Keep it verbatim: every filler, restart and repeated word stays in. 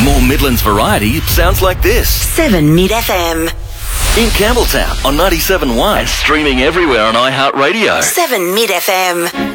More Midlands variety sounds like this. seven Mid F M. In Campbelltown on ninety-seven point one and streaming everywhere on iHeartRadio. seven Mid F M.